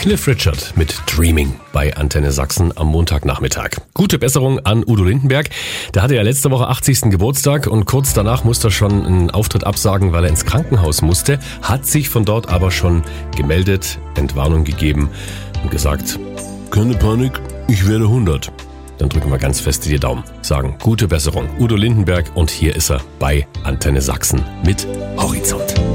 Cliff Richard mit Dreaming bei Antenne Sachsen am Montagnachmittag. Gute Besserung an Udo Lindenberg. Der hatte ja letzte Woche 80. Geburtstag und kurz danach musste er schon einen Auftritt absagen, weil er ins Krankenhaus musste. Hat sich von dort aber schon gemeldet, Entwarnung gegeben und gesagt, keine Panik, ich werde 100. Dann drücken wir ganz fest die Daumen. Sagen gute Besserung. Udo Lindenberg und hier ist er bei Antenne Sachsen mit Horizont.